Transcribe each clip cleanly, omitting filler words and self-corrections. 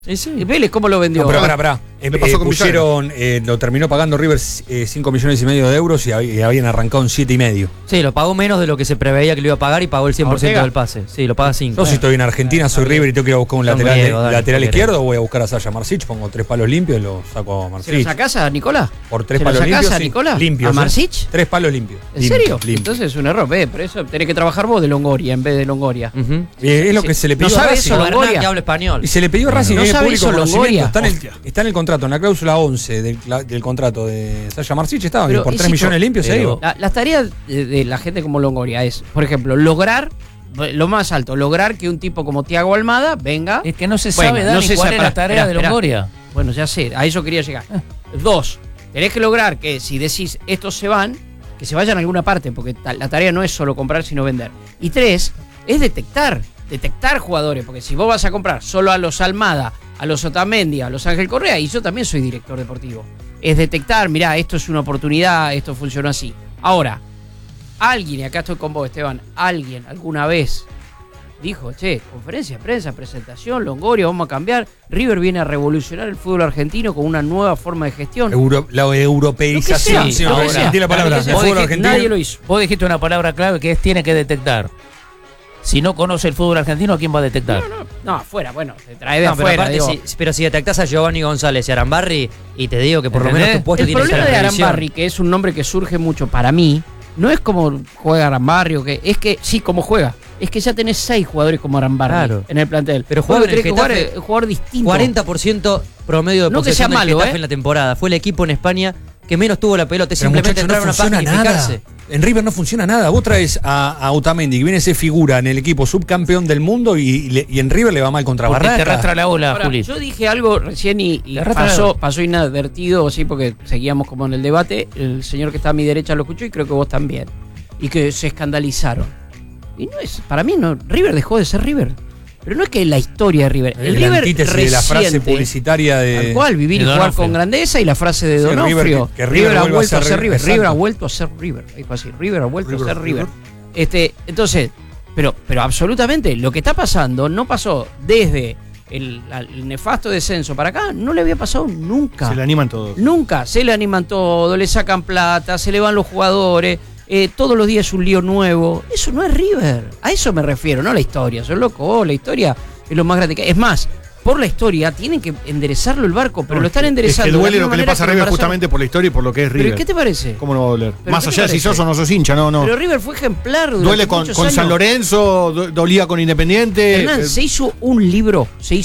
¿Y Vélez cómo lo vendió? No, pero pará. Pusieron, lo terminó pagando River 5,5 millones de euros y habían arrancado en 7,5. Sí, lo pagó menos de lo que se preveía que lo iba a pagar y pagó el 100% del pase. Sí, lo paga 5. Yo si estoy en Argentina, soy River y tengo que ir a buscar un lateral izquierdo, voy a buscar a Sasha Marsic, pongo 3 palos limpios y lo saco a Marsic. ¿Se lo sacás a Nicolás? Por 3 palos limpios. ¿A Nicolás? Limpios. ¿A Marsic? 3 palos limpios. ¿En serio? Entonces es un error, pero eso tenés que trabajar vos de Longoria en vez de Longoria. Es lo que se le pidió a Racing. Eso, Longoria que habla español. Y se le pidió a Racing. No sabe eso Longoria. Está en el contrato, en la cláusula 11 del contrato de Sasha Marsic estaba por 3 millones limpios. Las tareas de la gente como Longoria es, por ejemplo, lograr lo más alto, lograr que un tipo como Thiago Almada venga. Es que no se sabe, Dani, cuál es la tarea de Longoria. Bueno, ya sé, a eso quería llegar. 2, tenés que lograr que si decís estos se van, que se vayan a alguna parte, porque la tarea no es solo comprar, sino vender. Y 3, es detectar jugadores, porque si vos vas a comprar solo a los Almada, a los Otamendi, a los Ángel Correa, y yo también soy director deportivo, es detectar, mirá, esto es una oportunidad, esto funcionó así. Ahora, alguien, y acá estoy con vos, Esteban, alguien alguna vez dijo, conferencia de prensa, presentación, Longoria, vamos a cambiar, River viene a revolucionar el fútbol argentino con una nueva forma de gestión. La europeización, la palabra. Nadie lo hizo. Vos dijiste una palabra clave que es tiene que detectar. Si no conoce el fútbol argentino, ¿a quién va a detectar? No, afuera, bueno, te trae de afuera. Pero si detectás a Giovanni González y Arambarri, y te digo que por lo menos tu puesto tiene que estar en revisión. El problema de revisión. Arambarri, que es un nombre que surge mucho para mí, no es como juega Arambarri, es que sí, como juega. Es que ya tenés 6 jugadores como Arambarri en el plantel. Pero juega en el Getafe, jugador distinto. 40% promedio de posesión del Getafe en la temporada. Fue el equipo en España que menos tuvo la pelota. Simplemente entrar a una página y picarse. En River no funciona nada. Vos traes a Otamendi, que viene a ser figura en el equipo subcampeón del mundo, y en River le va mal contra Barraca. Te arrastra la ola, Juli. Yo dije algo recién y pasó inadvertido, sí, porque seguíamos como en el debate. El señor que está a mi derecha lo escuchó y creo que vos también. Y que se escandalizaron. Y no es, para mí no, River dejó de ser River. Pero no es que la historia de River. El River antítesis de la frase publicitaria de. Tal cual, vivir y jugar con grandeza, y la frase de Donofrio. Que River ha vuelto a ser River. Exacto. River ha vuelto a ser River. Dijo así, River ha vuelto a ser River. Entonces, pero absolutamente, lo que está pasando no pasó desde el nefasto descenso para acá, no le había pasado nunca. Se le animan todos. Nunca, se le animan todos, le sacan plata, se le van los jugadores. Todos los días un lío nuevo. Eso no es River. A eso me refiero, no a la historia. Soy loco, la historia es lo más grande que hay. Es más, por la historia tienen que enderezarlo el barco, pero lo están enderezando. Es que duele lo que le pasa a River justamente por la historia y por lo que es River. ¿Pero qué te parece? ¿Cómo no va a doler? Más allá de si sos o no sos hincha, no. Pero River fue ejemplar. Duele con San Lorenzo, dolía con Independiente. Hernán, se hizo un libro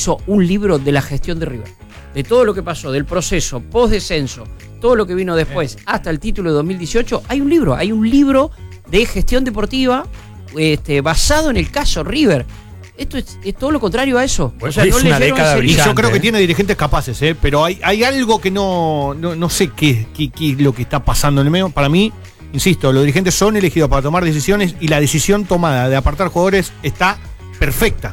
de la gestión de River. De todo lo que pasó, del proceso, post-descenso, todo lo que vino después, hasta el título de 2018, hay un libro de gestión deportiva basado en el caso River. Esto es todo lo contrario a eso. Pues o sea, no una década brillante. Y yo creo que tiene dirigentes capaces, pero hay algo que no sé qué es lo que está pasando en el medio. Para mí, insisto, los dirigentes son elegidos para tomar decisiones y la decisión tomada de apartar jugadores está perfecta.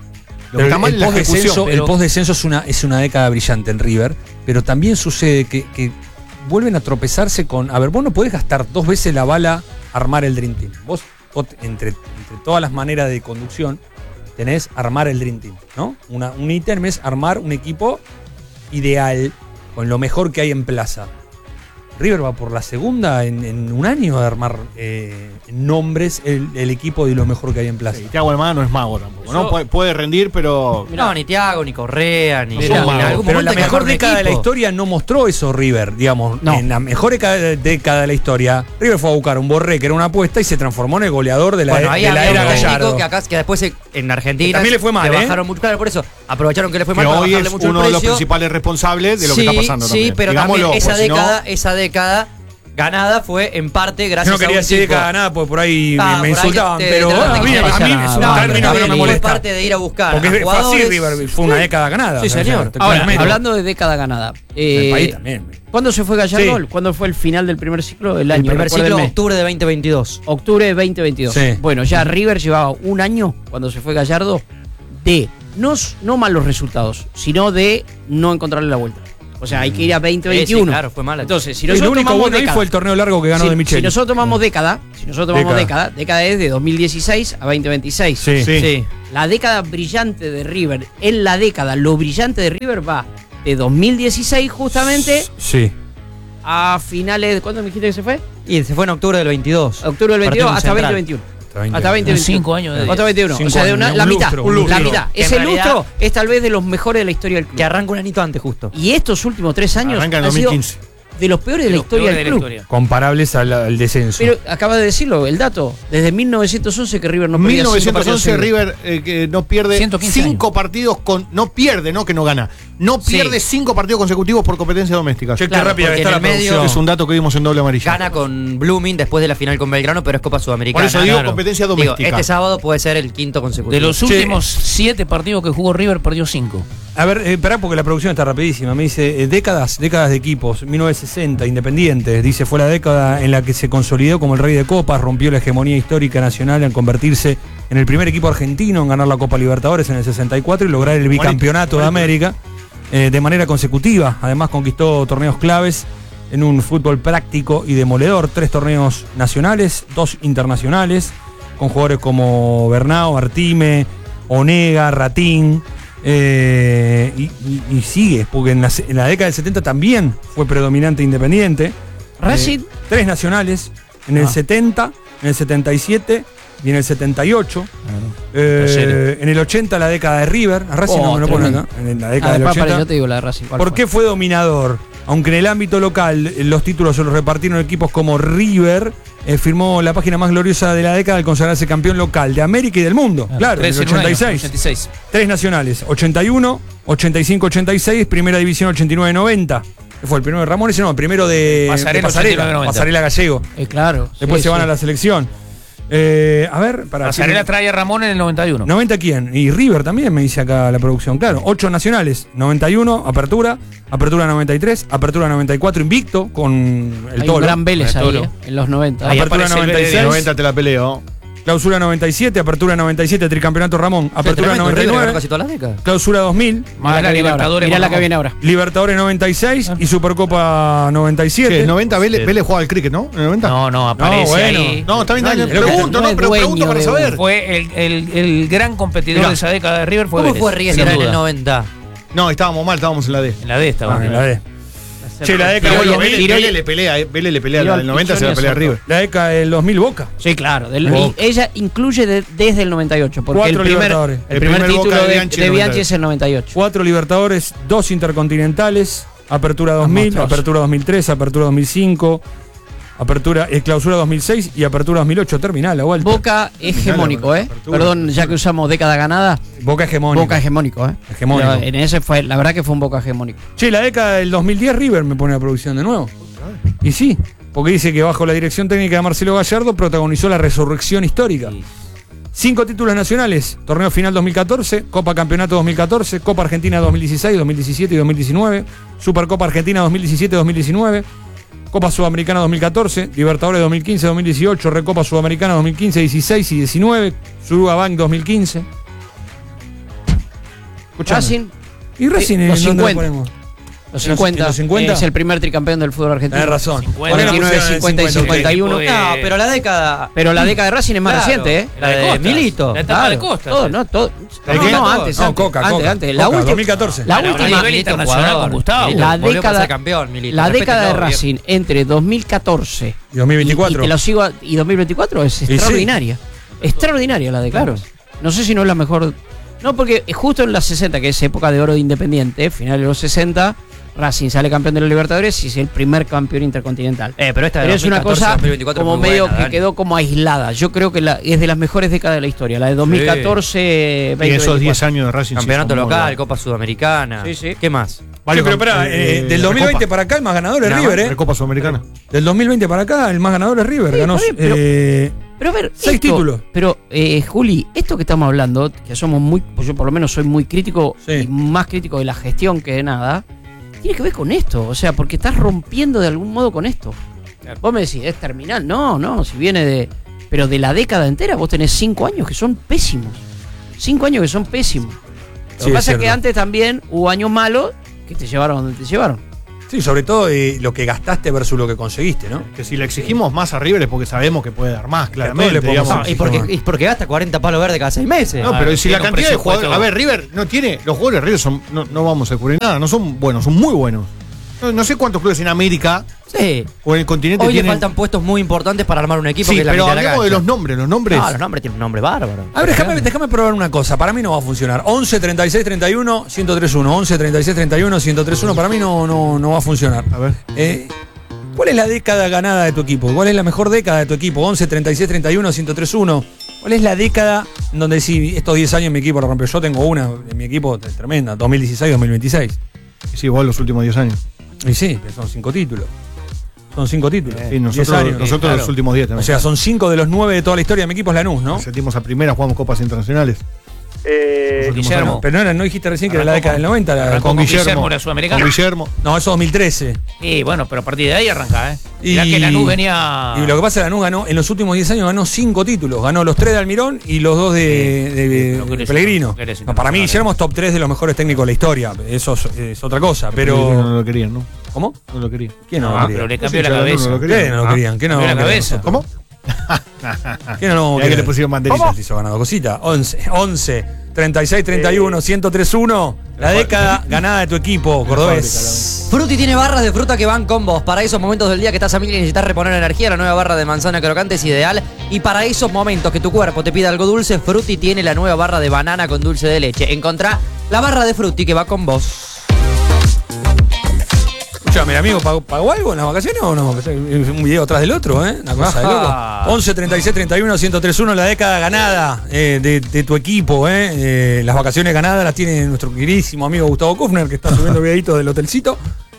El post-descenso es una década brillante en River, pero también sucede que vuelven a tropezarse con. A ver, vos no podés gastar 2 veces la bala armar el Dream Team. Vos entre todas las maneras de conducción, tenés armar el Dream Team, ¿no? Un ítem es armar un equipo ideal, con lo mejor que hay en plaza. River va por la segunda en un año de armar nombres el equipo de lo mejor que hay en plaza. Sí, Thiago Almada no es mago tampoco, ¿no? Puede rendir, pero. No, ni Thiago, ni Correa, ni. Pero la mejor década de la historia no mostró eso River, digamos. No. En la mejor década de la historia, River fue a buscar un Borré que era una apuesta y se transformó en el goleador de la era Gallardo. Que después en Argentina. También le fue mal, bajaron mucho, claro, por eso aprovecharon que le fue mal. Hoy es uno de los principales responsables de lo que está pasando. Sí, pero también esa década ganada fue en parte gracias a. Yo no quería decir década ganada porque por ahí me insultaban, pero a mí es un término que no me molesta. Fue parte de ir a buscar. Porque es fácil, River fue una década ganada. Sí, señor. Ahora, hablando de década ganada. El país también. ¿Cuándo se fue Gallardo? Sí. ¿Cuándo fue el final del primer ciclo? El primer ciclo, octubre de 2022. Octubre de 2022. Sí. Bueno, ya River llevaba un año cuando se fue Gallardo de no malos resultados, sino de no encontrarle la vuelta. O sea, hay que ir a 2021. Sí, claro, fue mala. Entonces, si El nosotros único tomamos bueno ahí década, fue el torneo largo que ganó de Micheli. Si nosotros tomamos década es de 2016 a 2026. Sí. La década brillante de River, lo brillante de River va de 2016 justamente Sí. a finales, ¿cuándo me dijiste que se fue? Y se fue en octubre del 22. Octubre del 22 hasta 2021. Hasta 2021. 5 años de... Hasta 2021. O sea, de la mitad. La mitad. Ese lustro es tal vez de los mejores de la historia del club. Que arranca un anito antes justo. Y estos últimos 3 años Arranca en han sido 2015. de los peores de la historia del club. Comparables al descenso. Pero acaba de decirlo, el dato. Desde 1911 que River no perdía 1911 River que no pierde 5 partidos no pierde, no que no gana. No pierde 5 partidos consecutivos por competencia doméstica. Che, qué rápida está la producción. Es un dato que vimos en doble amarilla. Gana con Blooming después de la final con Belgrano, pero es Copa Sudamericana. Por eso digo competencia doméstica. Este sábado puede ser el quinto consecutivo. De los últimos 7 partidos que jugó River, perdió 5. A ver, esperá porque la producción está rapidísima. Me dice, décadas de equipos. 1960, Independiente. Dice, fue la década en la que se consolidó como el rey de copas, rompió la hegemonía histórica nacional en convertirse en el primer equipo argentino en ganar la Copa Libertadores en el 64 y lograr el bicampeonato de América de manera consecutiva. Además conquistó torneos claves en un fútbol práctico y demoledor. 3 torneos nacionales, 2 internacionales, con jugadores como Bernao, Artime, Onega, Ratín. Y sigue, porque en la década del 70 también fue predominante Independiente. Racing 3 nacionales, en el 70, en el 77 y en el 78. En el 80 la década de River. A Racing no me lo ponen acá. En la década del 80. Yo te digo la de Racing. ¿Por qué fue dominador? Aunque en el ámbito local los títulos se los repartieron equipos como River, firmó la página más gloriosa de la década al consagrarse campeón local de América y del mundo. Claro, en el 86. 3 nacionales, 81, 85-86, primera división 89-90. Fue el primero de Ramón, ese no, el primero de Pasarela Gallego. Claro. Después se van a la selección. A ver, Pasarela trae a Ramón en el 91. ¿90 quién? Y River también, me dice acá la producción. Claro, 8 nacionales, 91, Apertura 93, Apertura 94, invicto con el Toro. Un gran Vélez ahí, en los 90. Apertura 96. 90 te la peleo. Clausura 97, Apertura 97, Tricampeonato Ramón. Apertura 99. Casi todas las décadas. Clausura 2000. Mirá la que viene ahora. Libertadores 96 y Supercopa 97. ¿En 90 Vélez jugaba al cricket, no? ¿En 90? No, aparece ahí. No, está bien, pregunto para saber. Fue el gran competidor de esa década de River. ¿Cómo fue Riestra en el 90? No, estábamos mal, estábamos en la D. En la D estábamos. En la D. Che, la década Vélez le pelea, la del 90 se la pelea River. La década del 2000 Boca. Sí, claro. Y ella incluye desde el 98, porque 4 Libertadores. El primer título de Bianchi es el 98. 4 Libertadores, 2 Intercontinentales, Apertura 2000, Apertura 2003, Apertura 2005, Clausura 2006 y Apertura 2008. Terminal la vuelta. Boca hegemónico, Perdón, ya que usamos década ganada. Boca hegemónico. Boca hegemónico, Hegemónico. En ese fue, la verdad que fue un Boca hegemónico. Che, la década del 2010 River me pone a producción de nuevo. Y sí, porque dice que bajo la dirección técnica de Marcelo Gallardo protagonizó la resurrección histórica. 5 títulos nacionales, Torneo Final 2014, Copa Campeonato 2014, Copa Argentina 2016, 2017 y 2019, Supercopa Argentina 2017-2019, Copa Sudamericana 2014, Libertadores 2015-2018, Recopa Sudamericana 2015, 16 y 19, Suruga Bank 2015. Racing. Y Racing los 50. Los 50 es el primer tricampeón del fútbol argentino. Tenés razón. 49, 50 y 51. No, pero la década. Pero la década de Racing es más reciente, La de Milito. La etapa de Costa. Todo. Antes. Coca. La última 2014. La última nivel internacional con Gustavo. La década campeón, Milito. La década de Racing entre 2014 y 2024. Y 2024 es extraordinaria. Extraordinaria la década. Claro. No sé si no es la mejor. No, porque justo en la 60, que es época de oro de Independiente, final de los 60, Racing sale campeón de los Libertadores y es el primer campeón intercontinental. Pero es una cosa como medio buena, que quedó como aislada. Yo creo que es de las mejores décadas de la historia, la de 2014, 20, y esos 10 años de Racing. Campeonato local, Copa Sudamericana. Sí. ¿Qué más? Vale, pero espera, del 2020 para acá el más ganador es River, Copa Sudamericana. Del 2020 para acá el más ganador es River. Ganó pero a ver, 6 títulos. Pero, Juli, esto que estamos hablando, que somos pues yo por lo menos soy muy crítico, y más crítico de la gestión que de nada, tiene que ver con esto. O sea, porque estás rompiendo de algún modo con esto. Claro. Vos me decís, es terminal. No, si viene de. Pero de la década entera vos tenés 5 años que son pésimos. 5 años que son pésimos. Lo que pasa es que antes también hubo años malos que te llevaron donde te llevaron. Sí, sobre todo lo que gastaste versus lo que conseguiste, ¿no? Que si le exigimos más a River es porque sabemos que puede dar más, claramente. Y porque gasta 40 palos verdes cada 6 meses. No, pero si la cantidad de jugadores. A ver, River no tiene. Los jugadores de River son. No vamos a descubrir nada, no son buenos, son muy buenos. No sé cuántos clubes en América o en el continente hoy tienen. Le faltan puestos muy importantes para armar un equipo. Sí, que es la pero mitad de la hablemos de cancha. los nombres. No, los nombres tienen un nombre bárbaro. A ver, déjame probar una cosa. Para mí no va a funcionar. 11, 36, 31, 103-1. 11, 36, 31, 103-1. Para mí no va a funcionar. A ver. ¿Cuál es la década ganada de tu equipo? ¿Cuál es la mejor década de tu equipo? 11, 36, 31, 103-1. ¿Cuál es la década en donde si estos 10 años mi equipo lo rompió? Yo tengo una en mi equipo tremenda, 2016-2026. Sí, vos los últimos 10 años. Y sí, son 5 títulos. Son 5 títulos. Sí, nosotros claro. los últimos 10 también. O sea, son 5 de los 9 de toda la historia de mi equipo es Lanús, ¿no? Sentimos a primera, jugamos copas internacionales. Guillermo. Pero no dijiste recién que era la década del 90. Con Guillermo. Era sudamericano. Con Guillermo. No, eso 2013. Y bueno, pero a partir de ahí arranca, Mirá que Lanús venía. Y lo que pasa es que Lanús ganó, en los últimos 10 años ganó 5 títulos. Ganó los 3 de Almirón y los 2 de Pellegrino. No, para mí, Guillermo es top 3 de los mejores técnicos de la historia. Eso es otra cosa. Pero. No lo querían, ¿no? ¿Cómo? No lo querían. ¿Quién no lo quería? Pero le cambió Sí, la cabeza. no lo ¿Qué no lo querían? ¿Qué no Cambió la cabeza. nosotros? ¿Cómo? ¿Qué no Mirá que le pusieron banderitas. Se hizo ganado cosita. 11, 36, 31, 103-1. La década ganada de tu equipo, cordobés. Frutti tiene barras de fruta que van con vos. Para esos momentos del día que estás a mil y necesitas reponer energía, la nueva barra de manzana crocante es ideal. Y para esos momentos que tu cuerpo te pide algo dulce, Frutti tiene la nueva barra de banana con dulce de leche. Encontrá la barra de Frutti que va con vos. Escuchame, amigo, ¿pagó algo en las vacaciones o no? Un video atrás del otro, ¿eh? Una cosa de loco. 11, 36, 31, 103-1, la década ganada de tu equipo, ¿eh? Las vacaciones ganadas las tiene nuestro queridísimo amigo Gustavo Kufner, que está subiendo videitos del hotelcito.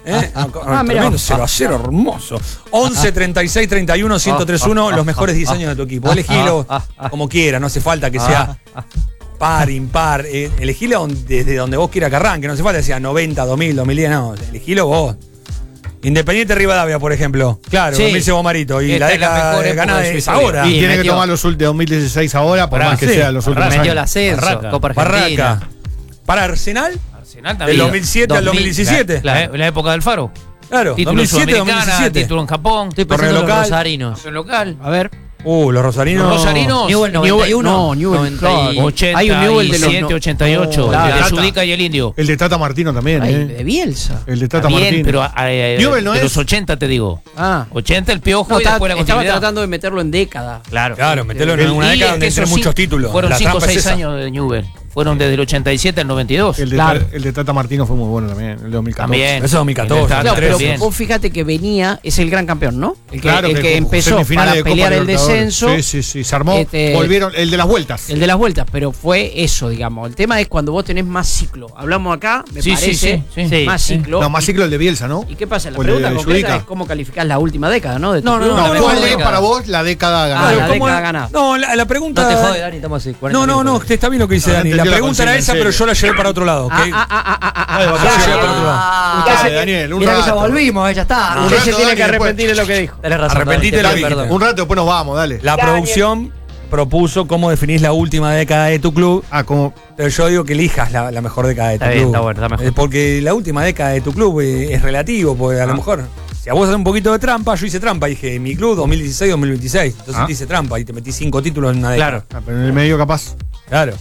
Tremendo, 0-0, hermoso. 11, 36, 31, 103-1, los mejores 10 años de tu equipo. Elegilo como quieras, no hace falta que sea par, impar. Elegilo desde donde vos quieras que arranque, no hace falta que sea 90, 2000, 2010, no. Elegilo vos. Independiente Rivadavia, por ejemplo. Claro, Sí. 2000 Bomarito. Y Esta la es la década mejor ganada época de su es historia. ahora. Y tiene que metió. tomar los de 2016 ahora, por Pará, más que sí, sean los últimos Metió el años. ascenso, Barraca. Copa Argentina. Barraca. Para Arsenal, Arsenal del también. 2007 al 2017. La época del Faro. Claro, Título 2007, sudamericana, 2017. título en Japón. Estoy Torneo pensando en los local. rosarinos. Campeón local. A ver. Los rosarinos. Los rosarinos. Newell 91. No, Newell, claro. 80, Hay un Newell de los 87, 88. claro. El de Tata. Judica y el Indio. El de Tata Martino también, Ay, de Bielsa. El de Tata Está bien, Martino. pero Newell no de es. los 80 te digo. Ah. 80 el Piojo No, y después la estaba continuidad. tratando de meterlo en década. Claro. Claro, metelo en El- una Y década es donde que entre esos muchos cinco- títulos. Fueron La 5 o trampa es 6 esa. años de Newell. Fueron desde el 87 al 92. El de, Claro. el de Tata Martino fue muy bueno también, el de 2014. También. Eso es 2014, Está Claro, pero bien. vos fíjate que venía, es el gran campeón, ¿no? El que, Claro, el que jugó empezó semifinales para de Copa pelear el Libertadores. descenso. Sí. Se armó. Este- Volvieron. El de las vueltas. El de las vueltas, pero fue eso, digamos. El tema es cuando vos tenés más ciclo. Hablamos acá, me Sí, parece, sí. más Sí. ciclo. No, más ciclo el de Bielsa, ¿no? ¿Y qué pasa? La O el de pregunta concreta Judica. es cómo calificás la última década, ¿no? De tu No, no, club. no, No, no, ¿cuál no, es no. para vos la década Ah, ganada? la ¿cómo década es? ganada. No, la pregunta. No te jode, Dani, estamos así. 40 No, minutos. está bien lo que dice No, Dani. La entendió la pregunta era consigna, esa, en pero serio. yo la llevé para otro lado. ¿ok? Ay, Ya vacaciones. llevé para otro lado. Dale, Daniel, un Mirá que ya rato. volvimos, ya está. Un Usted rato, se tiene Dani, que después. arrepentir de lo que dijo. Tenés razón. Arrepentite Dani, lo te que pido dijiste. perdón. Un rato después nos vamos, dale. La producción propuso cómo definís la última década de tu club. Como. Pero yo digo que elijas la mejor década de tu Está bien, club. está bueno, está mejor. Porque la última década de tu club es relativo, porque a lo mejor, si a vos haces un poquito de trampa, yo hice trampa, dije, mi club 2016-2026. Entonces te hice trampa y te metí 5 títulos en una década. Pero en el medio capaz. Claro.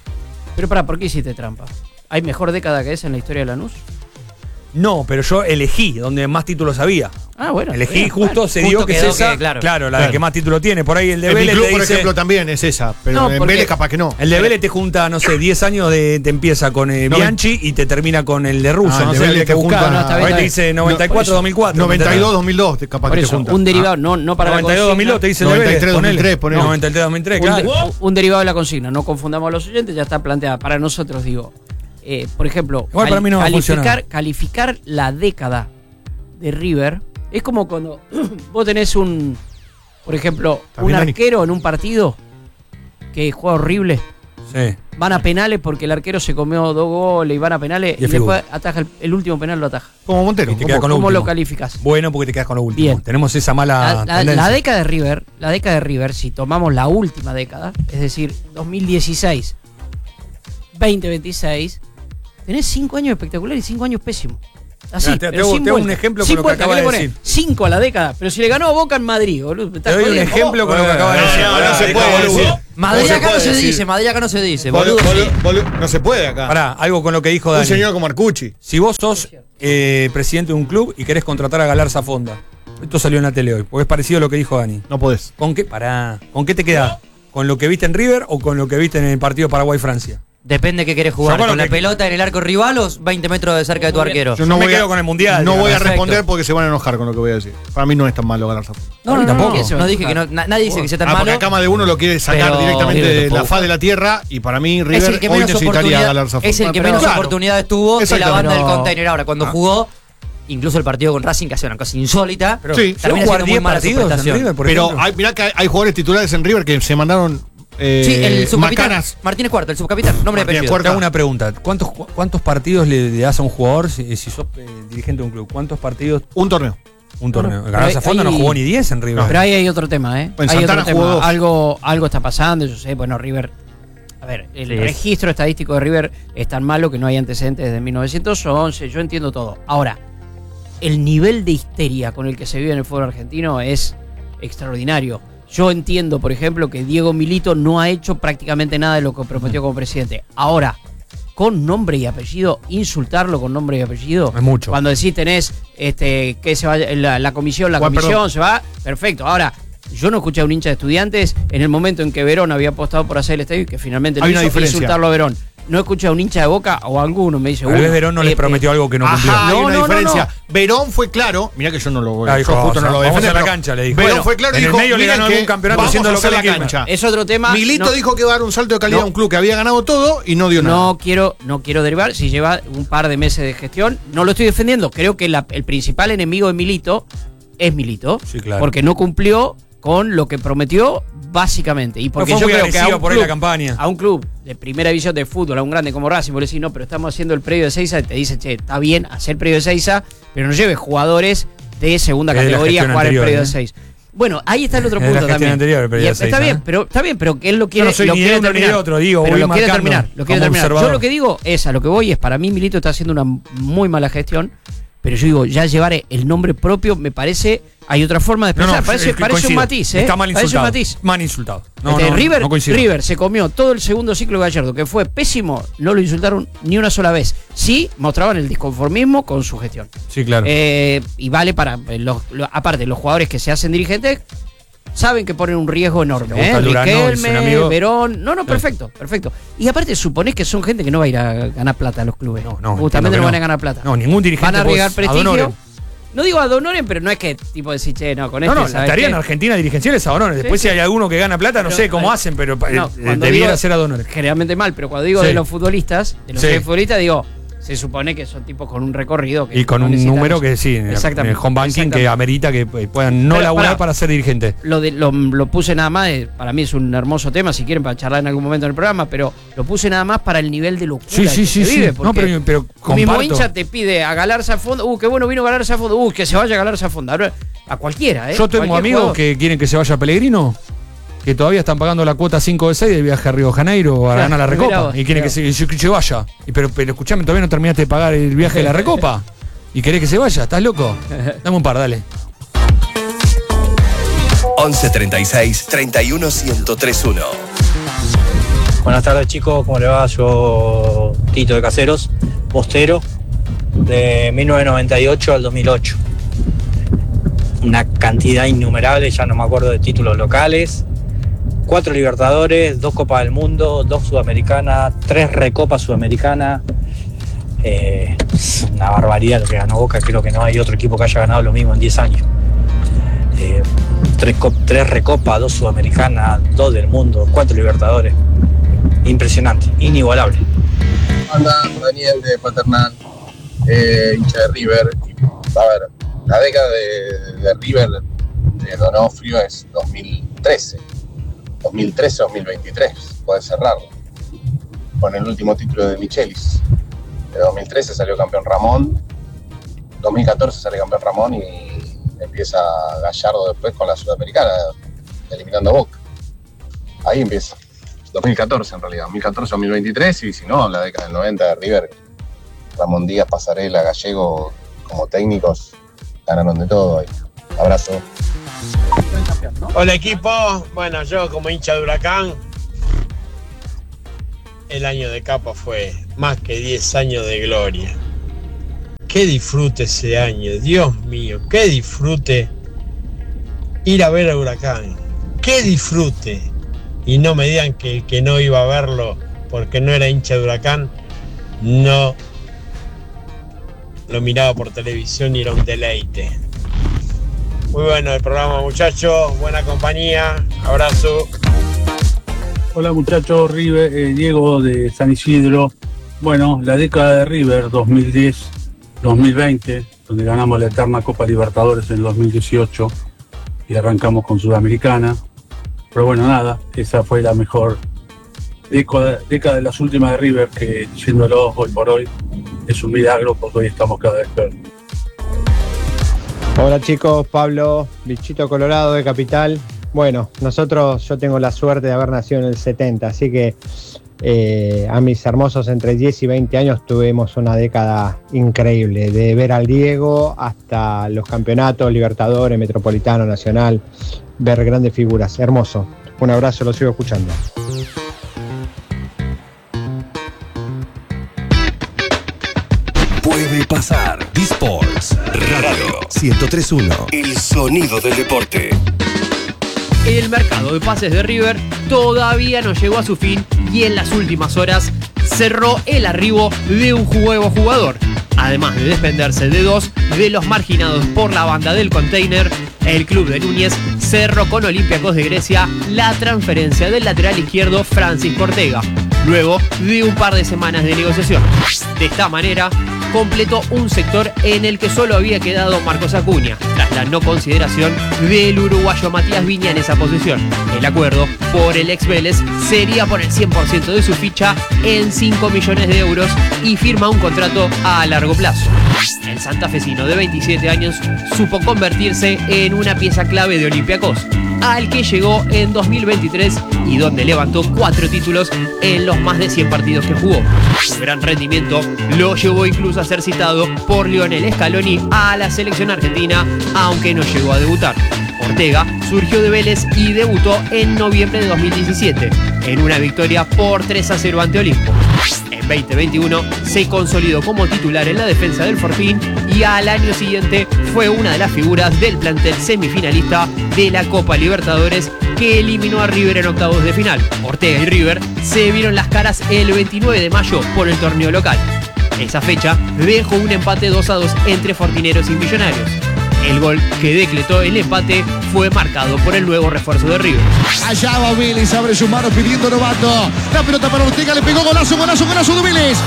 Pero ¿por qué hiciste trampa? ¿Hay mejor década que esa en la historia de Lanús? No, pero yo elegí donde más títulos había. Ah, bueno. Elegí bien, justo, bueno. se Justo dio que es quedó esa. que, claro. Claro, la Claro. de que más títulos tiene. Por ahí el de En mi Vélez club, te por dice. ejemplo, también es esa. Pero No, en porque- Vélez capaz que no. El de Vélez te junta, no sé, 10 años te empieza con Bianchi y te termina con el de Russo. Ah, el no de sé, Vélez el que te junta- busca. no, está Por bien, ahí está te bien. dice No, 94, 2004. 92, 2002, capaz Por que te eso, junta. un derivado, no para 92, la 2002 te dice el de Vélez. 93, 2003, ponele. 93, 2003, consigna. claro. Un derivado de la consigna. No confundamos a los oyentes, ya está planteada. Para nosotros, digo, por ejemplo, Igual para mí no va a funcionar. calificar la década de River es como cuando vos tenés por ejemplo, ¿Está un bien, Dani? arquero en un partido que juega horrible. Sí. Van a penales porque el arquero se comió 2 goles y van a penales Y y, es después ataja el último penal, lo ataja. Como Montero. Y te queda con lo ¿Cómo último. lo calificás? Bueno, porque te quedas con lo último. Bien. Tenemos esa mala La tendencia. década de River, si tomamos la última década, es decir, 2016, 2026, tenés 5 años espectaculares y 5 años pésimos. Así, Te pero hago sin un vuelta. ejemplo Sin con lo que vuelta, acaba ¿qué le de pone? decir. 5 a la década. Pero si le ganó a Boca en Madrid, boludo. me estás Te doy un jodiendo. ejemplo con lo que acaba de decir. No se puede decir. Madrid acá no puede se decir. dice, Madrid acá no se dice, Boludo, boludo. sí. no se puede acá. Pará, algo con lo que dijo Un Dani. señor como Arcucci. Si vos sos presidente de un club y querés contratar a Galarza Fonda, esto salió en la tele hoy, porque es parecido a lo que dijo Dani. No podés. ¿Con qué? Pará. ¿Con qué te quedás? ¿Con lo que viste en River o con lo que viste en el partido Paraguay-Francia? Depende qué querés jugar, Yo con con lo la que- pelota en el arco rival o 20 metros de cerca de tu arquero. Yo me quedo con el Mundial, No digamos. voy a Perfecto. responder porque se van a enojar con lo que voy a decir. Para mí no es tan malo ganar Zafón. No, tampoco. ¿qué se va a dije que no, nadie dice que sea tan Porque malo. acá más de uno lo quiere sacar pero directamente River de lo la puede faz de la tierra y para mí Es River el que hoy menos necesitaría oportunidad, ganar Zafón. es el que Pero menos claro. oportunidades tuvo de la Exactamente. banda del Pero- container. Ahora, cuando jugó, incluso el partido con Racing, que hace una cosa insólita, Pero, Sí, termina jugar siendo muy 10 mala su partidos en prestación. River, por Pero ejemplo. mirá que hay jugadores titulares en River que se mandaron Sí, el subcapitán, macanas. Martínez Cuarta, el subcapitán, nombre de Martínez apellido. Cuarta. Te hago una pregunta. ¿Cuántos partidos le das a un jugador si sos dirigente de un club? ¿Cuántos partidos? Un torneo. Un torneo. pero Galarza Fonda no hay- jugó ni 10 en River. Pero ahí hay otro tema, ¿eh? En Hay Santana otro jugó tema. 2. Algo está pasando, yo sé. Bueno, River. A ver, el Sí, es. registro estadístico de River es tan malo que no hay antecedentes desde 1911. Yo entiendo todo. Ahora, el nivel de histeria con el que se vive en el fútbol argentino es extraordinario. Yo entiendo, por ejemplo, que Diego Milito no ha hecho prácticamente nada de lo que prometió como presidente. Ahora, con nombre y apellido, insultarlo con nombre y apellido. Es mucho. Cuando decís tenés que se va la comisión, Juan, perdón. se va, perfecto. Ahora, yo no escuché a un hincha de Estudiantes en el momento en que Verón había apostado por hacer el estadio y que finalmente Hay lo una hizo, diferencia. insultarlo a Verón. No escuché a un hincha de Boca o a alguno, me dice Tal vez uno, Verón no les prometió algo que no cumplió. Ajá, hay No, una no, no, diferencia. no. Verón fue claro. Mirá que yo no lo voy Ah, yo dijo, justo no lo vamos defender, a la pero cancha, le dijo. Verón Bueno, fue claro y en el dijo, medio le miren ganó que algún campeonato vamos siendo a hacer local la en Quilmes. cancha. Es otro tema. Milito no- dijo que iba a dar un salto de calidad No. a un club que había ganado todo y no dio nada. No quiero derivar. Si lleva un par de meses de gestión, no lo estoy defendiendo. Creo que el principal enemigo de Milito es Milito. Sí, claro. Porque no cumplió con lo que prometió, básicamente. Y porque fue yo muy creo que agresivo por ahí la campaña. a un club de primera división de fútbol, a un grande como Racing, vos le decís, no, pero estamos haciendo el predio de Seiza, te dice, che, está bien hacer predio de Seiza, pero no lleves jugadores de segunda Es de la categoría a gestión jugar el anterior, predio ¿eh? de Seiza. Bueno, ahí está el otro Es de la punto gestión también. anterior, el predio Y de está Seiza, bien, ¿eh? pero está bien, pero que él lo quiere, Yo no soy lo ni quiere de uno ni terminar. de otro, digo, pero voy lo quiere marcando terminar, lo quiere como terminar. observador. Yo lo que digo es, a lo que voy es, para mí Milito está haciendo una muy mala gestión, pero yo digo, ya llevar el nombre propio me parece, hay otra forma de expresar, parece un coincido. matiz, ¿eh? Está mal Parece insultado. un matiz. Mal insultado. River, no coincido. River se comió todo el segundo ciclo de Gallardo, que fue pésimo, no lo insultaron ni una sola vez. Sí, mostraban el disconformismo con su gestión. Sí, claro. Y vale para, aparte, los jugadores que se hacen dirigentes saben que ponen un riesgo enorme. Me gusta Lurano, es un Riquelme, amigo. Verón, no, perfecto. Y aparte suponés que son gente que no va a ir a ganar plata a los clubes. No, Justamente entiendo no que van a ganar plata. No, ningún dirigente. Van a arriesgar ad prestigio. honorem. No digo ad honorem, pero no es que tipo decir, che, no, con No, este, no, la ¿sabes tarea qué? en Argentina dirigencial es ad honorem. Después Sí, si hay alguno que gana plata, no Pero, sé cómo hacen, pero No, cuando debiera digo- ser ad honorem. Generalmente mal, pero cuando digo Sí. de los futbolistas, Sí. digo, se supone que son tipos con un recorrido que Y con no un necesitan número eso. que sí, en el Exactamente, home banking que exactamente. amerita que puedan no Pero, laburar pará. para ser dirigente. Lo puse nada más, para mí es un hermoso tema, si quieren para charlar en algún momento en el programa, pero lo puse nada más para el nivel de locura Sí, que sí, se sí, vive, sí. No, porque pero un mismo comparto. hincha te pide a Galarza a fondo, qué bueno vino Galarza a fondo, que se vaya a Galarza a fondo. A cualquiera, Yo tengo Cualquier amigos jugador. que quieren que se vaya Pellegrino, que todavía están pagando la cuota 5 de 6 del viaje a Río de Janeiro a Claro, ganar la mirá Recopa. vos, Y quieren mirá que se vaya. Pero escuchame, todavía no terminaste de pagar el viaje de la Recopa. ¿Y querés que se vaya? ¿Estás loco? Dame un par, dale. 11 36 31 1031. Buenas tardes chicos, ¿cómo le va? Yo, Tito de Caseros, postero, de 1998 al 2008. Una cantidad innumerable, ya no me acuerdo de títulos locales. 4 Libertadores, 2 Copas del Mundo, 2 Sudamericanas, 3 Recopas Sudamericanas. Es una barbaridad lo que ganó Boca, creo que no hay otro equipo que haya ganado lo mismo en 10 años. 3 Recopas, 2 Sudamericanas, 2 del Mundo, 4 Libertadores. Impresionante, inigualable. Anda, Daniel de Paternal, hincha de River. A ver, la década de River de Donofrio es 2013. 2013-2023, puede cerrarlo. Con el último título de Michelis. De 2013 salió campeón Ramón. 2014 sale campeón Ramón y empieza Gallardo después con la Sudamericana, eliminando a Boca. Ahí empieza. 2014 en realidad, 2014-2023 y si no, la década del 90 de River, Ramón Díaz, Pasarela, Gallego, como técnicos ganaron de todo hoy. Abrazo. Hola equipo, bueno, yo como hincha de Huracán, el año de Capa fue más que 10 años de gloria. Qué disfrute ese año, Dios mío, qué disfrute ir a ver a Huracán, qué disfrute. Y no me digan que no iba a verlo porque no era hincha de Huracán, no lo miraba por televisión y era un deleite. Muy bueno el programa, muchachos, buena compañía, abrazo. Hola muchachos, Diego de San Isidro. Bueno, la década de River 2010-2020, donde ganamos la eterna Copa Libertadores en el 2018 y arrancamos con Sudamericana. Pero bueno, nada, esa fue la mejor década de las últimas de River, que yéndolo hoy por hoy es un milagro porque hoy estamos cada vez peor. Hola chicos, Pablo, bichito colorado de Capital. Bueno, yo tengo la suerte de haber nacido en el 70, así que a mis hermosos entre 10 y 20 años tuvimos una década increíble, de ver al Diego hasta los campeonatos, Libertadores, Metropolitano, Nacional, ver grandes figuras, hermoso. Un abrazo, lo sigo escuchando. Puede pasar. D-Sports Radio 103.1. El sonido del deporte. El mercado de pases de River todavía no llegó a su fin y en las últimas horas cerró el arribo de un nuevo jugador. Además de desprenderse de dos de los marginados por la banda del container, el club de Núñez cerró con Olympiacos de Grecia la transferencia del lateral izquierdo Francisco Ortega, luego de un par de semanas de negociación. De esta manera, completó un sector en el que solo había quedado Marcos Acuña, tras la no consideración del uruguayo Matías Viña en esa posición. El acuerdo por el ex Vélez sería por el 100% de su ficha en 5 millones de euros y firma un contrato a largo plazo. El santafesino de 27 años supo convertirse en una pieza clave de Olympiacos, al que llegó en 2023 y donde levantó 4 títulos en los más de 100 partidos que jugó. Su gran rendimiento lo llevó incluso a ser citado por Lionel Scaloni a la selección argentina, aunque no llegó a debutar. Ortega surgió de Vélez y debutó en noviembre de 2017 en una victoria por 3-0 ante Olimpo. En 2021 se consolidó como titular en la defensa del Fortín y al año siguiente fue una de las figuras del plantel semifinalista de la Copa Libertadores que eliminó a River en octavos de final. Ortega y River se vieron las caras el 29 de mayo por el torneo local. Esa fecha dejó un empate 2-2 entre Fortineros y Millonarios. El gol que decretó el empate fue marcado por el nuevo refuerzo de River. Allá va Vélez, abre sus manos pidiendo novato. La pelota para Ortega, le pegó golazo de Vélez.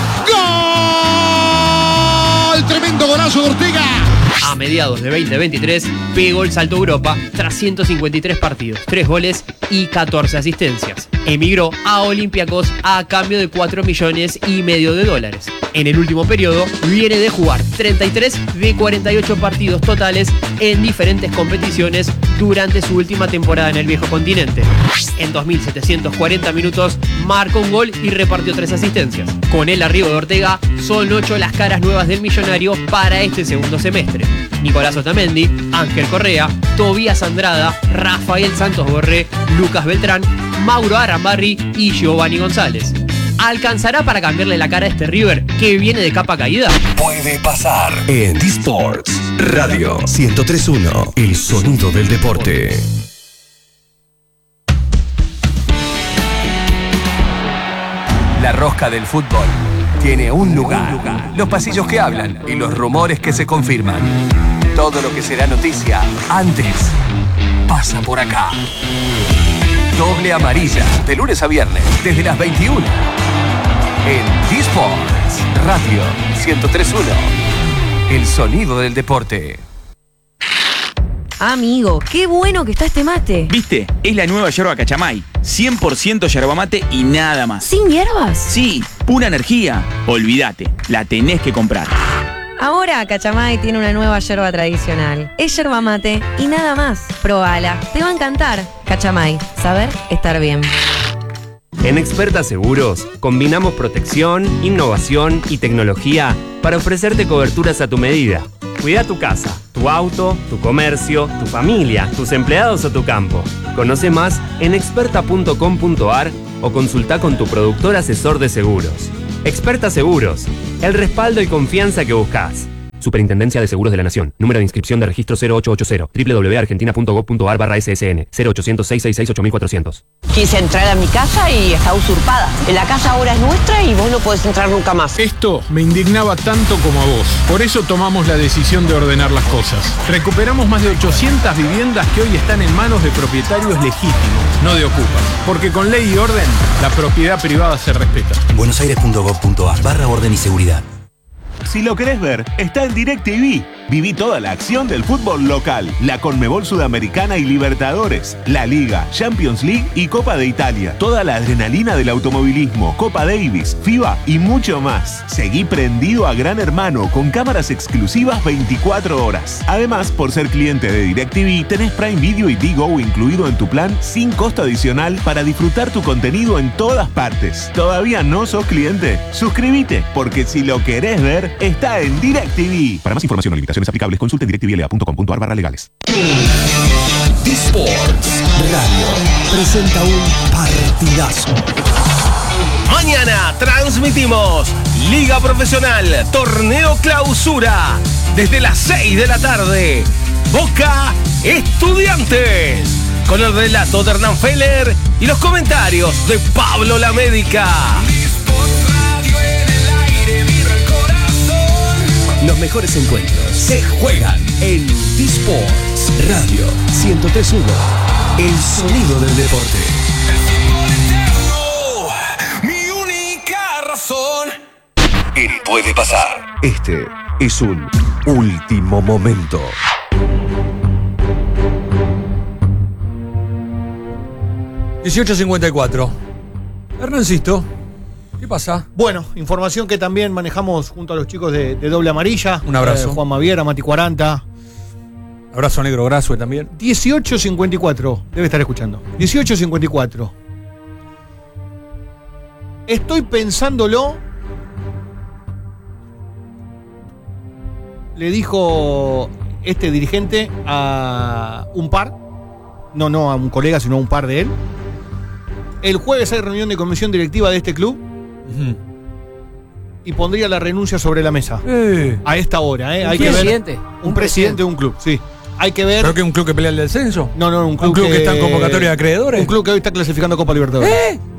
¡Gol! Tremendo golazo de Ortega. A mediados de 2023 pegó el salto a Europa tras 153 partidos, 3 goles y 14 asistencias. Emigró a Olympiacos a cambio de $4,5 millones de dólares. En el último periodo viene de jugar 33 de 48 partidos totales en diferentes competiciones durante su última temporada en el viejo continente. En 2.740 minutos marcó un gol y repartió 3 asistencias. Con el arribo de Ortega son 8 las caras nuevas del millonario para este segundo semestre. Nicolás Otamendi, Ángel Correa, Tobías Andrada, Rafael Santos Borré, Lucas Beltrán, Mauro Arambarri y Giovanni González. ¿Alcanzará para cambiarle la cara a este River que viene de capa caída? Puede pasar en D-Sports Radio 103.1. El sonido del deporte. La rosca del fútbol tiene un lugar. Los pasillos que hablan y los rumores que se confirman. Todo lo que será noticia antes pasa por acá. Doble amarilla, de lunes a viernes, desde las 21. En D-Sports Radio 103.1. El sonido del deporte. Amigo, qué bueno que está este mate. ¿Viste? Es la nueva yerba Cachamay. 100% yerba mate y nada más. ¿Sin hierbas? Sí, pura energía. Olvídate, la tenés que comprar. Ahora Cachamay tiene una nueva yerba tradicional. Es yerba mate y nada más. Probala, te va a encantar. Cachamay, saber estar bien. En Experta Seguros combinamos protección, innovación y tecnología para ofrecerte coberturas a tu medida. Cuida tu casa, tu auto, tu comercio, tu familia, tus empleados o tu campo. Conoce más en experta.com.ar o consulta con tu productor asesor de seguros. Experta Seguros, el respaldo y confianza que buscas. Superintendencia de Seguros de la Nación. Número de inscripción de registro 0880. www.argentina.gov.ar/ssn. 0800-666-8400. Quise entrar a mi casa y está usurpada. La casa ahora es nuestra y vos no podés entrar nunca más. Esto me indignaba tanto como a vos. Por eso tomamos la decisión de ordenar las cosas. Recuperamos más de 800 viviendas que hoy están en manos de propietarios legítimos, no de ocupas. Porque con ley y orden, la propiedad privada se respeta. buenosaires.gov.ar/orden y seguridad. Si lo querés ver, está en DirecTV. Viví toda la acción del fútbol local, la Conmebol Sudamericana y Libertadores, la Liga, Champions League y Copa de Italia. Toda la adrenalina del automovilismo, Copa Davis, FIBA y mucho más. Seguí prendido a Gran Hermano con cámaras exclusivas 24 horas. Además, por ser cliente de DirecTV, tenés Prime Video y Digo incluido en tu plan sin costo adicional para disfrutar tu contenido en todas partes. ¿Todavía no sos cliente? Suscríbete, porque si lo querés ver, está en DirecTV. Para más información o limitaciones aplicables, consulte directvla.com.ar/legales. D-Sports Radio presenta un partidazo. Mañana transmitimos Liga Profesional, Torneo Clausura, desde las 6 de la tarde. Boca Estudiantes, con el relato de Hernán Feller y los comentarios de Pablo La Médica. Los mejores encuentros se juegan en D-Sports Radio 103.1. El sonido del deporte. Mi única razón. Y puede pasar. Este es un último momento. $18.54. Hernancisto, ¿qué pasa? Bueno, información que también manejamos junto a los chicos de Doble Amarilla. Un abrazo. Juan Maviera, Mati 40. Abrazo Negro Grasue también. 18.54. Debe estar escuchando. 18.54. Estoy pensándolo. Le dijo este dirigente a un par. No a un colega, sino a un par de él. El jueves hay reunión de comisión directiva de este club. Y pondría la renuncia sobre la mesa. A esta hora, ¿eh? Hay que ver. Un presidente de un club, sí. Hay que ver. ¿Pero que un club que pelea el descenso? No, un club, que está en convocatoria de acreedores. Un club que hoy está clasificando Copa Libertadores.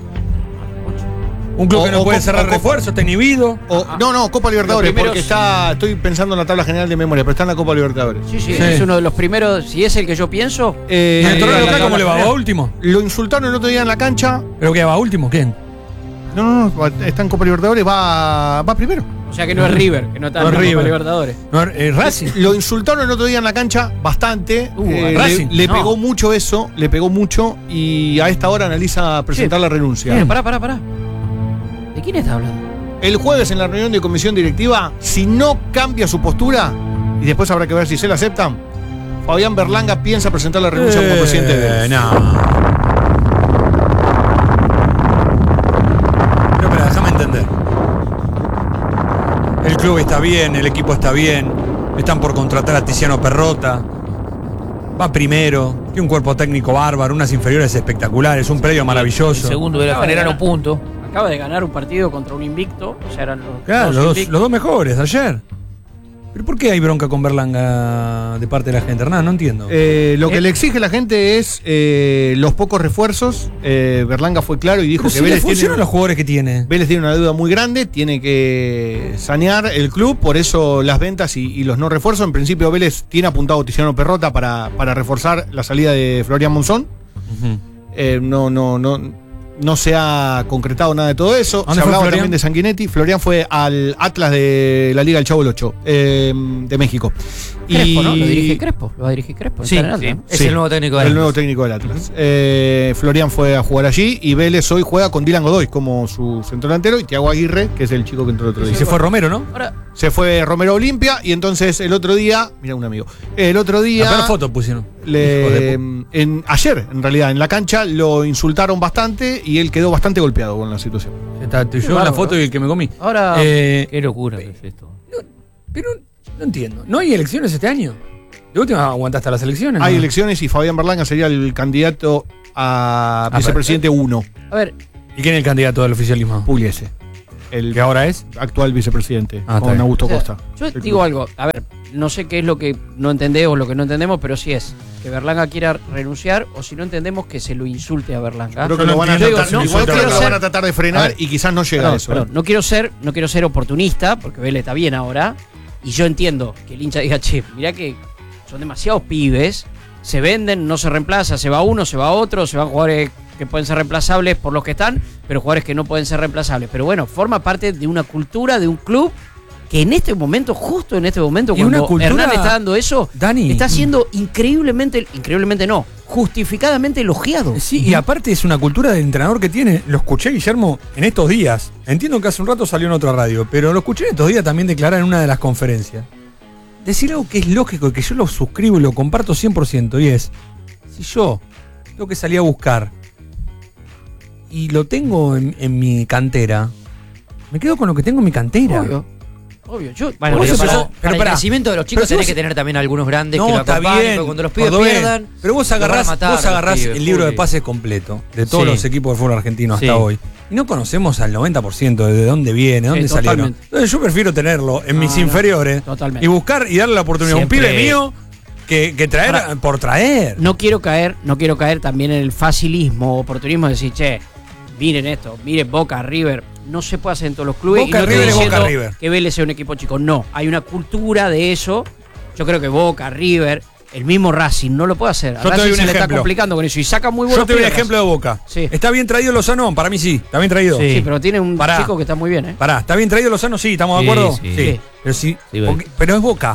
Un club que no puede cerrar refuerzos, está inhibido. No, Copa Libertadores, porque estoy pensando en la tabla general de memoria, pero está en la Copa Libertadores. Sí, es uno de los primeros, si es el que yo pienso. ¿El torneo local cómo le va? ¿Va último? Lo insultaron el otro día en la cancha. ¿Pero qué va último? ¿Quién? No, está en Copa Libertadores, va primero. O sea que no es River, que no está en Copa Libertadores. No, Racing. Lo insultaron el otro día en la cancha bastante. Racing. Le pegó mucho eso, le pegó mucho y a esta hora analiza presentar la renuncia. Miren, pará. ¿De quién está hablando? El jueves en la reunión de comisión directiva, si no cambia su postura, y después habrá que ver si se la aceptan, Fabián Berlanga piensa presentar la renuncia como presidente de Vélez. Pero déjame entender. El club está bien, el equipo está bien. Están por contratar a Tiziano Perrota. Va primero. Tiene un cuerpo técnico bárbaro, unas inferiores espectaculares, un predio maravilloso. El segundo era generar un punto. Acaba de ganar un partido contra un invicto. O sea, eran los dos mejores ayer. ¿Pero por qué hay bronca con Berlanga de parte de la gente, Hernán? No entiendo. Lo que le exige la gente es los pocos refuerzos. Berlanga fue claro y dijo que Vélez tiene los jugadores que tiene. Vélez tiene una deuda muy grande, tiene que sanear el club, por eso las ventas y los no refuerzos. En principio Vélez tiene apuntado a Tiziano Perrota para reforzar la salida de Florian Monzón. No se ha concretado nada de todo eso. Se hablaba también de Sanguinetti. Florian fue al Atlas de la Liga del Chavo el 8 de México. Crespo, ¿no? Lo dirige Crespo. Lo va a dirigir Crespo. Sí, es el nuevo técnico del Atlas. El nuevo técnico del Atlas. Florian fue a jugar allí y Vélez hoy juega con Dylan Godoy como su centro delantero y Thiago Aguirre, que es el chico que entró el otro día. Y se fue Romero, ¿no? Se fue Romero Olimpia y entonces el otro día, mira un amigo, el otro día... La foto pusieron. Ayer, en realidad, en la cancha lo insultaron bastante y él quedó bastante golpeado con la situación. Yo en la foto y el que me comí. Ahora, qué locura es esto. Pero No entiendo. ¿No hay elecciones este año? De última aguantaste las elecciones. Hay ¿no? elecciones y Fabián Berlanga sería el candidato a vicepresidente 1. A ver. ¿Y quién es el candidato del oficialismo? Pugliese. El ¿Que ahora es? actual vicepresidente, está con bien. Augusto O sea, Costa. Yo El digo club. algo, a ver, no sé qué es lo que no entendemos o lo que no entendemos, pero sí es que Berlanga quiera renunciar o si no entendemos que se lo insulte a Berlanga. Creo que lo van a Yo digo, tratar, no, igual no creo quiero que lo ser- van a tratar de A frenar ver, y quizás no llega perdón, a eso. perdón, no quiero ser oportunista, porque Vélez está bien ahora, y yo entiendo que el hincha diga, che, mirá que son demasiados pibes, se venden, no se reemplaza, se va uno, se va otro, se van jugadores que pueden ser reemplazables por los que están, pero jugadores que no pueden ser reemplazables. Pero bueno, forma parte de una cultura, de un club que en este momento, justo en este momento, Y cuando una cultura, Hernán está dando eso, Dani, está siendo increíblemente no, justificadamente elogiado. Sí, y aparte es una cultura del entrenador que tiene. Lo escuché, Guillermo, en estos días. Entiendo que hace un rato salió en otra radio, pero lo escuché en estos días también declarar en una de las conferencias. Decir algo que es lógico y que yo lo suscribo y lo comparto 100%, y es, si yo tengo que salir a buscar y lo tengo en mi cantera, me quedo con lo que tengo en mi cantera. Obvio, yo... Bueno, Por pero eso para, yo- para pero el pará. crecimiento de los chicos Pero si tenés vos- que tener también algunos grandes No, que lo está acompañen, bien, porque cuando los pibes Cordobés, pierdan, pero vos los van a agarrás, matar a los pibes, el libro de Juli. pases completo de todos Sí. los equipos de fútbol argentino hasta Sí. hoy. Y no conocemos al 90% de dónde viene, dónde salieron. totalmente. Entonces yo prefiero tenerlo en mis no, inferiores totalmente. y buscar y darle la oportunidad a un Siempre- pibe mío que traer Ahora, por traer. No quiero caer también en el facilismo, oportunismo de decir, che, miren esto, miren Boca, River, no se puede hacer en todos los clubes. Boca, y no estoy River es Boca, diciendo River. que Vélez sea un equipo chico, no, hay una cultura de eso. Yo creo que Boca, River, el mismo Racing no lo puede hacer. A Yo te Racing doy un se le está ejemplo. complicando con eso y saca muy buenos Yo te doy un pibes. ejemplo de Boca. Sí. ¿Está bien traído Lozano? Para mí sí, está bien traído. Sí, pero tiene un Pará. chico que está muy bien, ¿eh? Pará, ¿está bien traído Lozano? Sí, ¿estamos de Sí, acuerdo? sí. Pero sí, Sí, pero es Boca.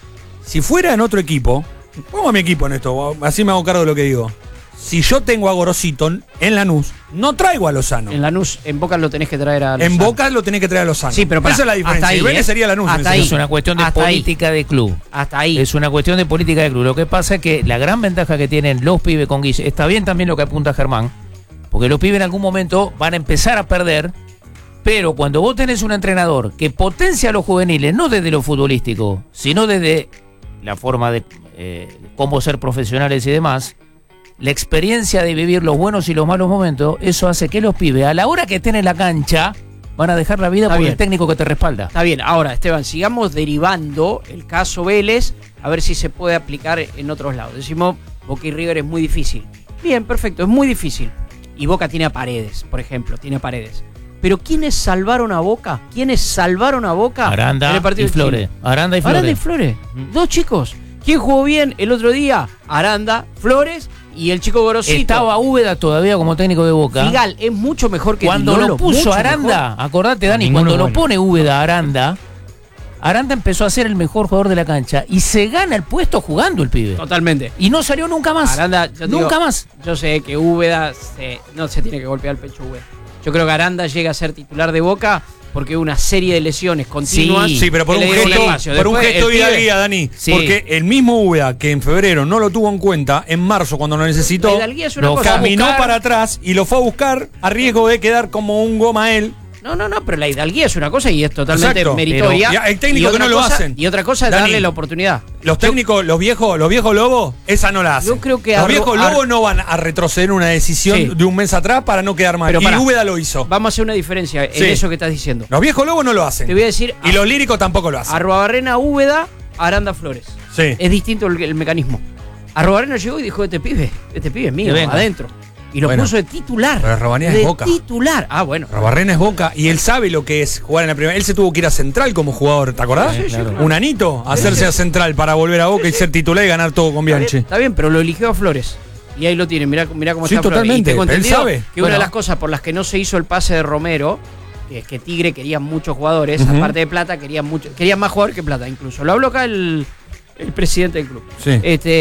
Si fuera en otro equipo, pongo a mi equipo en esto, así me hago cargo de lo que digo. Si yo tengo a Gorosito en Lanús, no traigo a Lozano. En Lanús, en Boca lo tenés que traer a En Lozano. Boca lo tenés que traer a Lozano. Sí, pero pará, esa es la diferencia. hasta ahí, Y Vélez ¿eh? sería Lanús. Hasta en ese ahí. caso. Es una cuestión de Hasta ahí. política de club. Hasta ahí. Es una cuestión de política de club. Lo que pasa es que la gran ventaja que tienen los pibes con Guille, está bien también lo que apunta Germán, porque los pibes en algún momento van a empezar a perder, pero cuando vos tenés un entrenador que potencia a los juveniles, no desde lo futbolístico, sino desde la forma de cómo ser profesionales y demás, la experiencia de vivir los buenos y los malos momentos, eso hace que los pibes, a la hora que estén en la cancha, van a dejar la vida Está por bien. el técnico que te respalda. Está bien, ahora Esteban, sigamos derivando el caso Vélez a ver si se puede aplicar en otros lados. Decimos, Boca y River es muy difícil. Bien, perfecto, es muy difícil. Y Boca tiene a Paredes, por ejemplo, tiene a Paredes. Pero ¿quiénes salvaron a Boca? ¿Quiénes salvaron a Boca? en Aranda el partido y de Chile? Flores. Aranda y Flores. Aranda y Flores. Dos chicos. ¿Quién jugó bien el otro día? Aranda, Flores y el chico Gorosito. Estaba Úbeda todavía como técnico de Boca. Figal es mucho mejor que Cuando Dinolo, lo puso mucho Aranda, mejor. acordate Dani, Ninguno cuando lo bueno. pone Úbeda a Aranda, Aranda empezó a ser el mejor jugador de la cancha y se gana el puesto jugando el pibe. Totalmente. Y no salió nunca más. Aranda, yo te Nunca digo, más. Yo sé que Úbeda no se tiene que golpear el pecho Úbeda. Yo creo que Aranda llega a ser titular de Boca porque una serie de lesiones continuas. Sí, pero por que un le dieron gesto, espacio. por un Después, gesto el de pibe- hidalguía, Dani. Sí. Porque el mismo Úbeda, que en febrero no lo tuvo en cuenta, en marzo cuando lo necesitó, La hidalguía es una lo cosa. caminó Buscar- para atrás y lo fue a buscar a riesgo de quedar como un goma él. No, pero la hidalguía es una cosa y es totalmente Exacto. meritoria. Pero hay técnicos Y que no otra lo cosa- hacen. Y otra cosa es Dani, darle la oportunidad. Los técnicos, los viejos lobos, esa no la hacen. Yo creo que los viejos lobos no van a retroceder una decisión Sí. de un mes atrás para no quedar mal. Pero Y pará. Úbeda lo hizo. Vamos a hacer una diferencia en Sí. eso que estás diciendo. Los viejos lobos no lo hacen. Te voy a decir. Y los líricos tampoco lo hacen. Arruabarrena, Úbeda, Aranda, Flores. Sí. Es distinto el mecanismo. Arruabarrena llegó y dijo: este pibe es mío, Que venga. adentro. Y lo Bueno. puso de titular. Pero Rabanea es de Boca. titular. Ah, bueno. Rabarrena es Boca y él sabe lo que es jugar en la primera. Él se tuvo que ir a Central como jugador, ¿te acordás? Sí, claro. Un anito, hacerse a Central para volver a Boca y ser titular y ganar todo con Bianchi. Está bien, pero lo eligió a Flores. Y ahí lo tiene, mirá cómo Sí, está Flores. totalmente, Y tengo él entendido sabe. que una Bueno. de las cosas por las que no se hizo el pase de Romero, que es que Tigre quería muchos jugadores, Ujú. aparte de plata, querían más jugadores que plata incluso. Lo habló acá el presidente del club. Sí.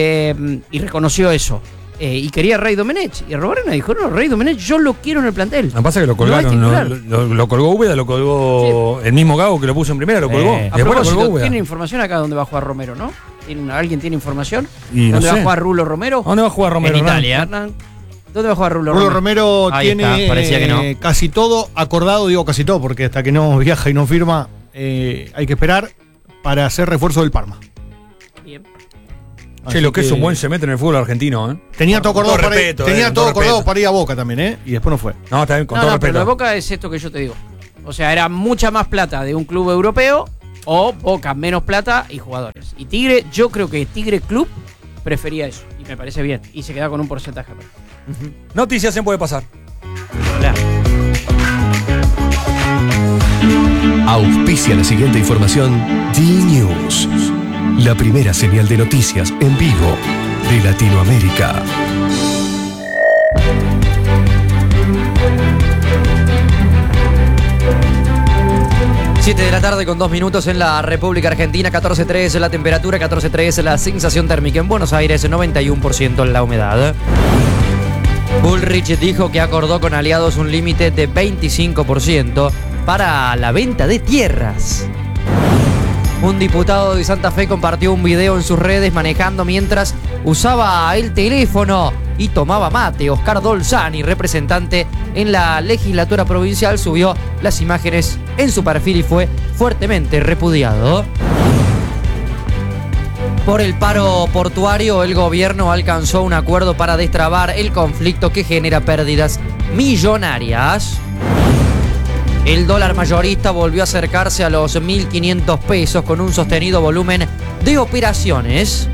Y reconoció eso. Y quería a Rey Domenech. Y Robarena dijo: no, Rey Domenech yo lo quiero en el plantel. Lo que pasa es que lo No es colgaron, titular. lo colgó Úbeda, lo colgó el mismo Gago que lo puso en primera, lo colgó. A Después lo propósito, colgó Úbeda. ¿tienen información acá donde va a jugar Romero, no? ¿Alguien tiene información? Y no ¿Dónde va sé. a jugar Rulo Romero? ¿Dónde va a jugar Romero? En Hernán? Italia. Hernán, ¿dónde va a jugar Rulo Rulo Romero? Romero tiene parecía que no. casi todo acordado, digo casi todo, porque hasta que no viaja y no firma hay que esperar. para hacer refuerzo del Parma. Bien. Che, lo que es un buen cemento en el fútbol argentino, ¿eh? Tenía todo acordado para ir, respeto. para ir a Boca también, ¿eh? Y después no fue. No, está bien, con todo Pero respeto. lo de Boca es esto que yo te digo. O sea, era mucha más plata de un club europeo o Boca menos plata y jugadores. Y Tigre, yo creo que Tigre Club prefería eso. Y me parece bien. Y se queda con un porcentaje. Noticias en Puede Pasar. Hola. Auspicia la siguiente información D-News, la primera señal de noticias en vivo de Latinoamérica. Siete de la tarde con 2 minutos en la República Argentina, 14.3 la temperatura, 14.3 la sensación térmica en Buenos Aires, 91% la humedad. Bullrich dijo que acordó con aliados un límite de 25% para la venta de tierras. Un diputado de Santa Fe compartió un video en sus redes manejando mientras usaba el teléfono y tomaba mate. Oscar Dolzani, representante en la legislatura provincial, subió las imágenes en su perfil y fue fuertemente repudiado. Por el paro portuario, el gobierno alcanzó un acuerdo para destrabar el conflicto que genera pérdidas millonarias. El dólar mayorista volvió a acercarse a los 1.500 pesos con un sostenido volumen de operaciones.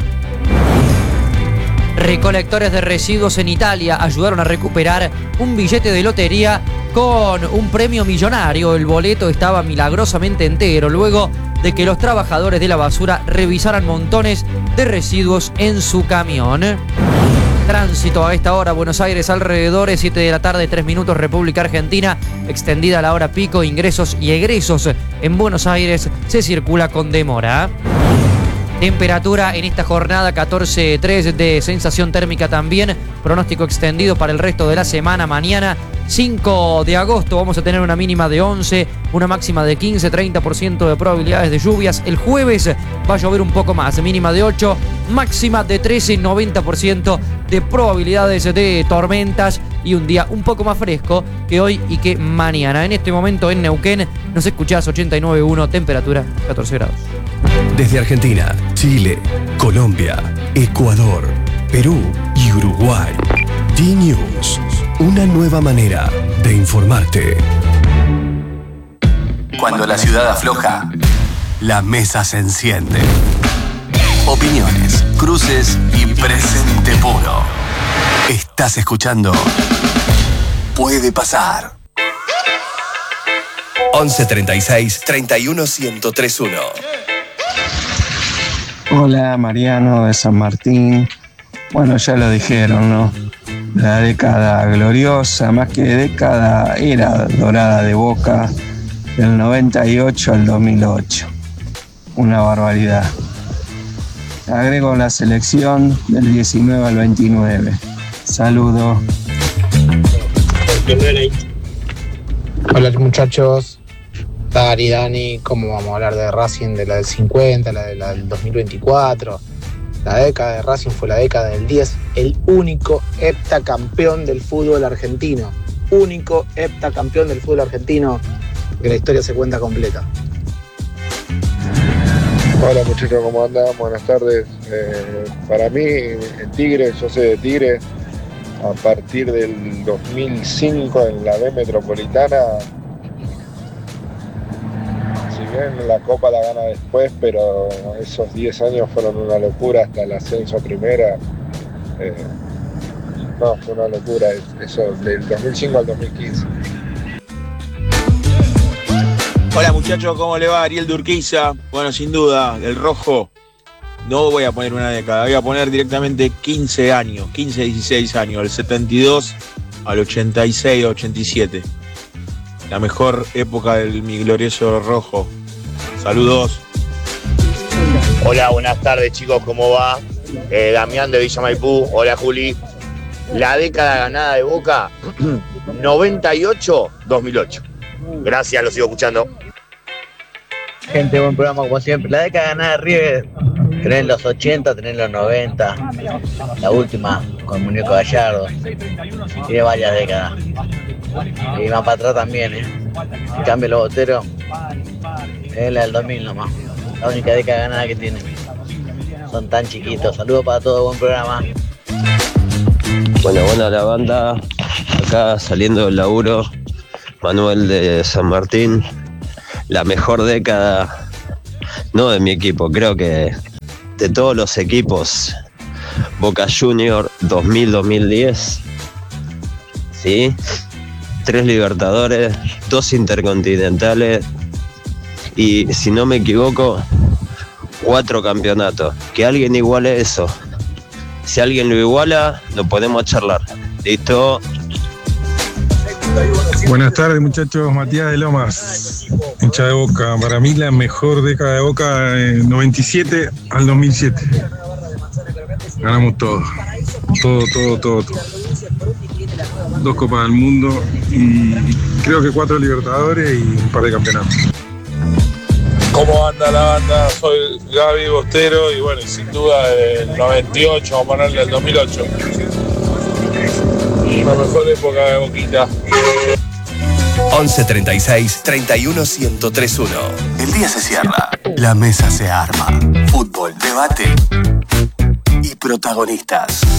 Recolectores de residuos en Italia ayudaron a recuperar un billete de lotería con un premio millonario. El boleto estaba milagrosamente entero luego de que los trabajadores de la basura revisaran montones de residuos en su camión. Tránsito a esta hora, Buenos Aires alrededores, 7 de la tarde, 3 minutos, República Argentina, extendida la hora pico, ingresos y egresos en Buenos Aires, se circula con demora. Temperatura en esta jornada 14.3 de sensación térmica también. Pronóstico extendido para el resto de la semana. Mañana 5 de agosto vamos a tener una mínima de 11, una máxima de 15, 30% de probabilidades de lluvias. El jueves va a llover un poco más, mínima de 8, máxima de 13, 90% de probabilidades de tormentas y un día un poco más fresco que hoy y que mañana. En este momento en Neuquén nos escuchás 89.1, temperatura 14 grados. Desde Argentina, Chile, Colombia, Ecuador, Perú y Uruguay. D-News, una nueva manera de informarte. Cuando la ciudad afloja, la mesa se enciende. Opiniones, cruces y presente puro. Estás escuchando Puede Pasar. 1136 31 1031. Hola, Mariano de San Martín. Bueno, ya lo dijeron, ¿no? La década gloriosa, más que década, era dorada de Boca, del 98 al 2008. Una barbaridad. Agrego la selección del 19 al 29. Saludos. Hola muchachos, Dari, Dani, ¿cómo vamos a hablar de Racing, de la del 50, la del 2024? La década de Racing fue la década del 10, el único heptacampeón del fútbol argentino. Único heptacampeón del fútbol argentino, que la historia se cuenta completa. Hola muchachos, ¿cómo andan? Buenas tardes. Para mí, en Tigre, yo soy de Tigre, a partir del 2005 en la B Metropolitana, si bien la Copa la gana después, pero esos 10 años fueron una locura hasta el ascenso a primera. No, fue una locura, eso del 2005 al 2015. Hola muchachos, ¿cómo le va? Ariel de Urquiza. Bueno, sin duda, el rojo, no voy a poner una década, voy a poner directamente 15 años, 15, 16 años, del 72 al 86, 87. La mejor época del mi glorioso rojo. Saludos. Hola, buenas tardes chicos, ¿cómo va? Damián de Villa Maipú. Hola Juli. La década ganada de Boca, 98-2008. Gracias, lo sigo escuchando. Gente, buen programa como siempre. La década ganada de River, tenés los 80, tenés los 90, la última con Muñeco Gallardo. Tiene varias décadas. Y más para atrás también, En cambio los boteros, es la del 2000 nomás. La única década ganada que tienen. Son tan chiquitos. Saludos para todos, buen programa. Buena la banda. Acá saliendo del laburo, Manuel de San Martín. La mejor década, no de mi equipo, creo que de todos los equipos. Boca Junior 2000-2010. ¿Sí? 3 Libertadores, 2 Intercontinentales y, si no me equivoco, 4 campeonatos. Que alguien iguale eso. Si alguien lo iguala, lo podemos charlar. ¿Listo? Buenas tardes, muchachos. Matías de Lomas, hincha de Boca. Para mí la mejor década de Boca, 97 al 2007. Ganamos todo. 2 Copas del Mundo y creo que 4 Libertadores y un par de campeonatos. ¿Cómo anda la banda? Soy Gaby Bostero y bueno, sin duda del 98, vamos a ponerle el 2008. La mejor época de Boquita. 11 36 31 1031. El día se cierra, la mesa se arma. Fútbol, debate y protagonistas.